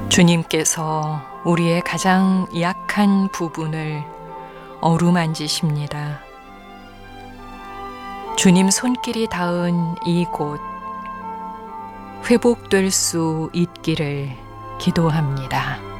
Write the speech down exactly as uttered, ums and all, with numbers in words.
주님께서 우리의 가장 약한 부분을 어루만지십니다. 주님 손길이 닿은 이곳, 회복될 수 있기를 기도합니다.